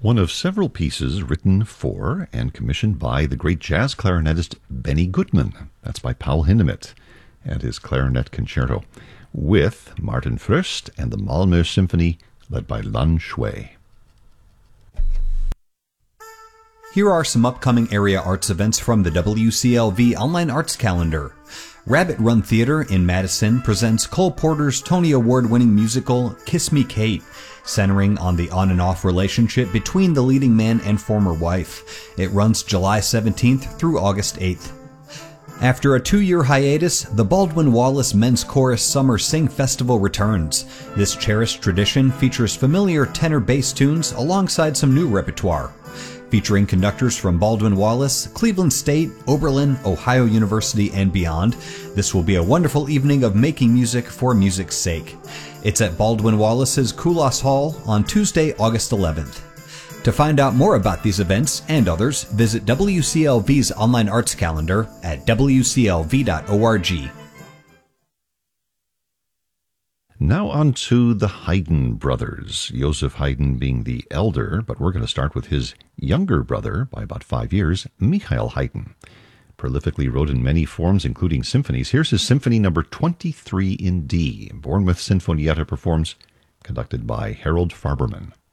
One of several pieces written for and commissioned by the great jazz clarinetist Benny Goodman. That's by Paul Hindemith and his Clarinet Concerto, with Martin Fröst and the Malmö Symphony, led by Lan Shui. Here are some upcoming area arts events from the WCLV Online Arts Calendar. Rabbit Run Theater in Madison presents Cole Porter's Tony Award-winning musical Kiss Me Kate, centering on the on and off relationship between the leading man and former wife. It runs July 17th through August 8th. After a 2-year hiatus, the Baldwin Wallace Men's Chorus Summer Sing Festival returns. This cherished tradition features familiar tenor bass tunes alongside some new repertoire. Featuring conductors from Baldwin Wallace, Cleveland State, Oberlin, Ohio University, and beyond, this will be a wonderful evening of making music for music's sake. It's at Baldwin Wallace's Koulos Hall on Tuesday, August 11th. To find out more about these events and others, visit WCLV's online arts calendar at wclv.org. Now on to the Haydn brothers, Joseph Haydn being the elder, but we're going to start with his younger brother by about 5 years, Michael Haydn. Prolifically wrote in many forms, including symphonies. Here's his Symphony number 23 in D. Bournemouth Sinfonietta performs, conducted by Harold Farberman.